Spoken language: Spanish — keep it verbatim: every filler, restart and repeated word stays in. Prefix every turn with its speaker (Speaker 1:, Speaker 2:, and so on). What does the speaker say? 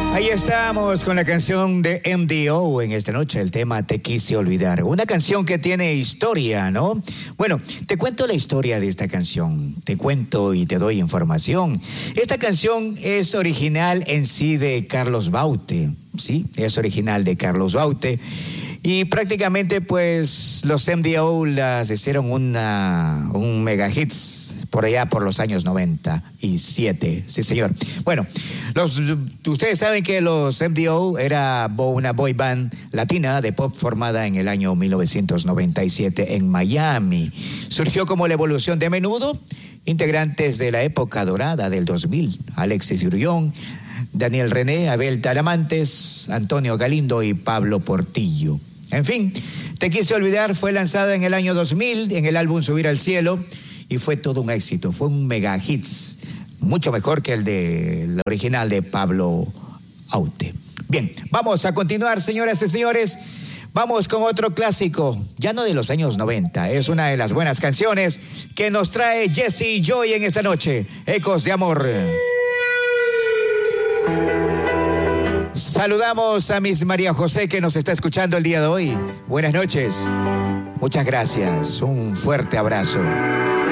Speaker 1: Ahí estamos con la canción de M D O en esta noche, el tema Te Quise Olvidar. Una canción que tiene historia, ¿no? Bueno, te cuento la historia de esta canción. Te cuento y te doy información. Esta canción es original en sí de Carlos Baute, ¿sí? Es original de Carlos Baute. Y prácticamente, pues, los M D O las hicieron una, un mega hits por allá por los años noventa y siete. Sí, señor. Bueno, los, ustedes saben que los M D O era una boy band latina de pop formada en el año mil novecientos noventa y siete en Miami. Surgió como la evolución de Menudo, integrantes de la época dorada del dos mil. Alexis Grullón, Daniel René, Abel Talamantes, Antonio Galindo y Pablo Portillo. En fin, Te Quise Olvidar fue lanzada en el año dos mil en el álbum Subir al Cielo y fue todo un éxito, fue un mega hits, mucho mejor que el de el original de Pablo Aute. Bien, vamos a continuar, señoras y señores. Vamos con otro clásico, ya no de los años noventa, es una de las buenas canciones que nos trae Jesse Joy en esta noche, Ecos de Amor. Saludamos a Miss María José que nos está escuchando el día de hoy. Buenas noches. Muchas gracias. Un fuerte abrazo.